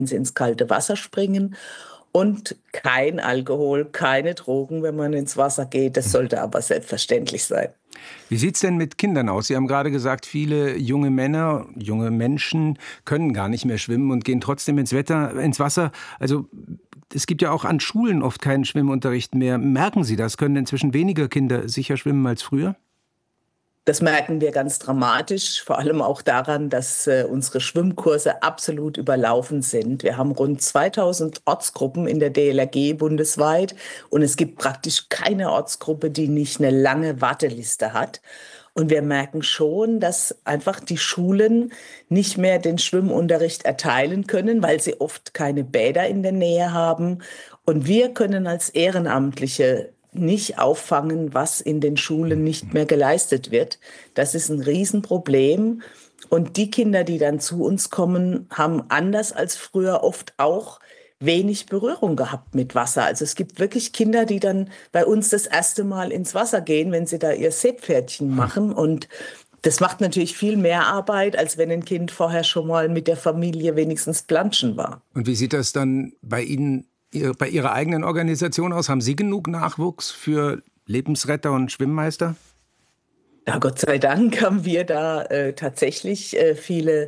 sie ins kalte Wasser springen. Und kein Alkohol, keine Drogen, wenn man ins Wasser geht. Das sollte aber selbstverständlich sein. Wie sieht es denn mit Kindern aus? Sie haben gerade gesagt, viele junge Männer, junge Menschen können gar nicht mehr schwimmen und gehen trotzdem ins Wasser. Also es gibt ja auch an Schulen oft keinen Schwimmunterricht mehr. Merken Sie das? Können inzwischen weniger Kinder sicher schwimmen als früher? Das merken wir ganz dramatisch, vor allem auch daran, dass unsere Schwimmkurse absolut überlaufen sind. Wir haben rund 2000 Ortsgruppen in der DLRG bundesweit und es gibt praktisch keine Ortsgruppe, die nicht eine lange Warteliste hat. Und wir merken schon, dass einfach die Schulen nicht mehr den Schwimmunterricht erteilen können, weil sie oft keine Bäder in der Nähe haben. Und wir können als Ehrenamtliche nicht auffangen, was in den Schulen nicht mehr geleistet wird. Das ist ein Riesenproblem. Und die Kinder, die dann zu uns kommen, haben anders als früher oft auch wenig Berührung gehabt mit Wasser. Also es gibt wirklich Kinder, die dann bei uns das erste Mal ins Wasser gehen, wenn sie da ihr Seepferdchen machen. Und das macht natürlich viel mehr Arbeit, als wenn ein Kind vorher schon mal mit der Familie wenigstens planschen war. Und wie sieht das dann bei Ihnen, bei Ihrer eigenen Organisation aus? Haben Sie genug Nachwuchs für Lebensretter und Schwimmmeister? Ja, Gott sei Dank haben wir da tatsächlich viele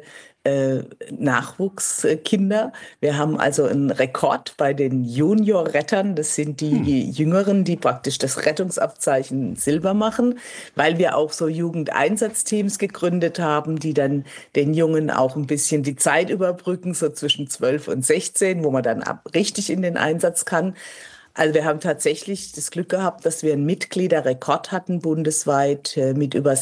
Nachwuchskinder. Wir haben also einen Rekord bei den Juniorrettern. Das sind die Jüngeren, die praktisch das Rettungsabzeichen Silber machen, weil wir auch so Jugendeinsatzteams gegründet haben, die dann den Jungen auch ein bisschen die Zeit überbrücken, so zwischen 12 und 16, wo man dann richtig in den Einsatz kann. Also wir haben tatsächlich das Glück gehabt, dass wir einen Mitgliederrekord hatten bundesweit mit über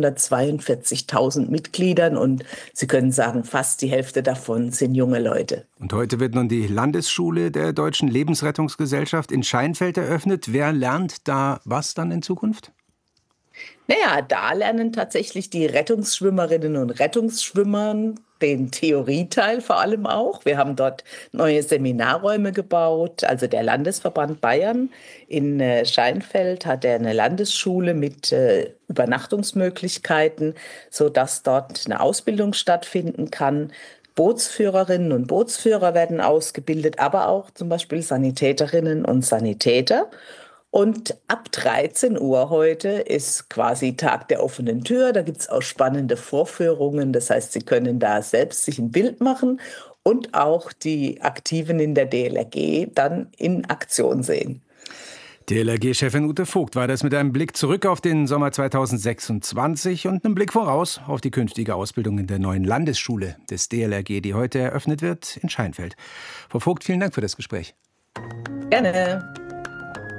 642.000 Mitgliedern. Und Sie können sagen, fast die Hälfte davon sind junge Leute. Und heute wird nun die Landesschule der Deutschen Lebensrettungsgesellschaft in Scheinfeld eröffnet. Wer lernt da was dann in Zukunft? Naja, da lernen tatsächlich die Rettungsschwimmerinnen und Rettungsschwimmer den Theorieteil vor allem auch. Wir haben dort neue Seminarräume gebaut. Also der Landesverband Bayern in Scheinfeld hat eine Landesschule mit Übernachtungsmöglichkeiten, sodass dort eine Ausbildung stattfinden kann. Bootsführerinnen und Bootsführer werden ausgebildet, aber auch zum Beispiel Sanitäterinnen und Sanitäter. Und ab 13 Uhr heute ist quasi Tag der offenen Tür. Da gibt es auch spannende Vorführungen. Das heißt, Sie können da selbst sich ein Bild machen und auch die Aktiven in der DLRG dann in Aktion sehen. DLRG-Chefin Ute Vogt war das mit einem Blick zurück auf den Sommer 2026 und einem Blick voraus auf die künftige Ausbildung in der neuen Landesschule des DLRG, die heute eröffnet wird in Scheinfeld. Frau Vogt, vielen Dank für das Gespräch. Gerne.